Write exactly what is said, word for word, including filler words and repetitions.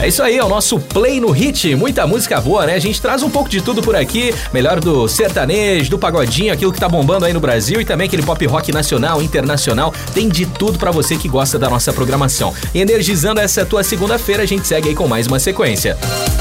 É isso aí, é o nosso Play no Hit. Muita música boa, né? A gente traz um pouco de tudo por aqui. Melhor do sertanejo, do pagodinho, aquilo que tá bombando aí no Brasil e também aquele pop rock nacional, internacional. Tem de tudo pra você que gosta da nossa programação. E energizando essa tua segunda-feira, a gente segue aí com mais uma sequência.